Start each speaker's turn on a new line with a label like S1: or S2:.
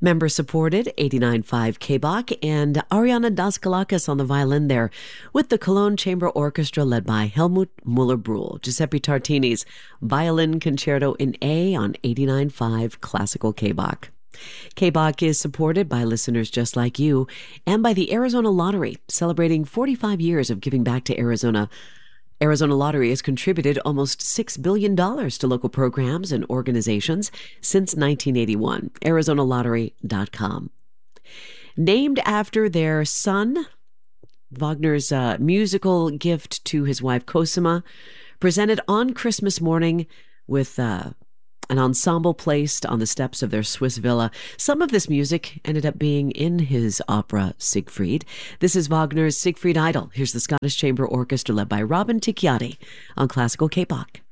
S1: Member supported 89.5 KBach and Ariana Daskalakis on the violin there with the Cologne Chamber Orchestra led by Helmut Muller-Brühl. Giuseppe Tartini's Violin Concerto in A on 89.5 Classical KBach. KBach is supported by listeners just like you and by the Arizona Lottery, celebrating 45 years of giving back to Arizona. Arizona Lottery has contributed almost $6 billion to local programs and organizations since 1981. ArizonaLottery.com. Named after their son, Wagner's musical gift to his wife Cosima, presented on Christmas morning with an ensemble placed on the steps of their Swiss villa. Some of this music ended up being in his opera Siegfried. This is Wagner's Siegfried Idol. Here's the Scottish Chamber Orchestra led by Robin Ticciati on Classical KBach.